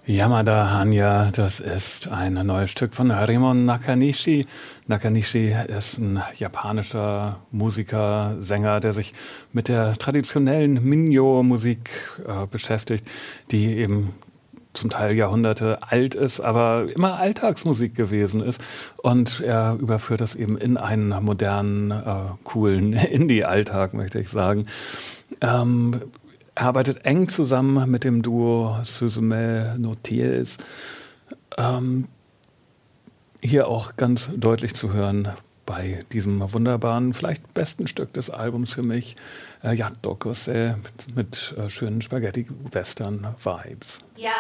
Yamada Hanya, das ist ein neues Stück von Harimon Nakanishi. Nakanishi ist ein japanischer Musiker, Sänger, der sich mit der traditionellen Minyo-Musik beschäftigt, die eben zum Teil Jahrhunderte alt ist, aber immer Alltagsmusik gewesen ist. Und er überführt das eben in einen modernen, coolen Indie-Alltag, möchte ich sagen. Er arbeitet eng zusammen mit dem Duo Suzume no Ties. Hier auch ganz deutlich zu hören bei diesem wunderbaren, vielleicht besten Stück des Albums für mich, Yattokose, mit schönen Spaghetti-Western-Vibes. Ja.